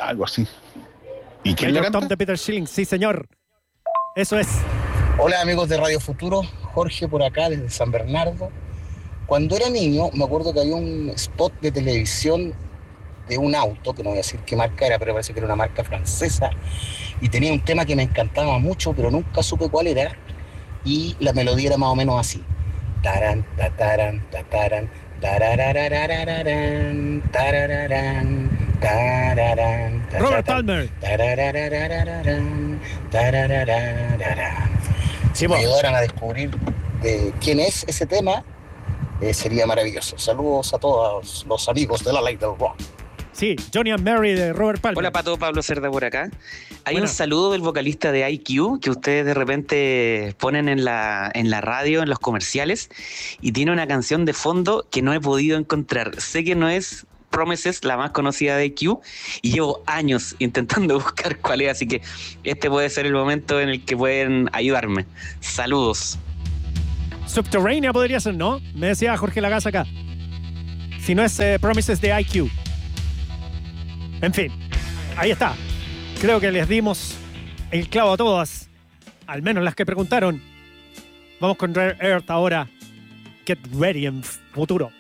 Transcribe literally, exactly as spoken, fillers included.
algo así. ¿Y quién le Major canta? Tom de Peter Schilling, sí señor. Eso es. Hola amigos de Radio Futuro, Jorge por acá desde San Bernardo. Cuando era niño me acuerdo que había un spot de televisión de un auto, que no voy a decir qué marca era, pero parece que era una marca francesa, y tenía un tema que me encantaba mucho, pero nunca supe cuál era, y la melodía era más o menos así. Taran, tataran, tataran, tararararararán, tarararán, tararán, Robert tatatán, Palmer. tararararararán, tarararararán. Si Sí, me po. ayudaran a descubrir de quién es ese tema, eh, sería maravilloso. Saludos a todos los amigos de la Ley del Rock. Sí, Johnny and Mary de Robert Palmer. Hola Pato, Pablo Cerda por acá. Hay Buena. un saludo del vocalista de I Q que ustedes de repente ponen en la, en la radio, en los comerciales, y tiene una canción de fondo que no he podido encontrar. Sé que no es Promises, la más conocida de I Q, y llevo años intentando buscar cuál es, así que este puede ser el momento en el que pueden ayudarme. Saludos. Subterranean podría ser, ¿no? Me decía Jorge Lagaza acá. Si no es eh, Promises de I Q. En fin, ahí está. Creo que les dimos el clavo a todas, al menos las que preguntaron. Vamos con Rare Earth ahora. Get ready en futuro.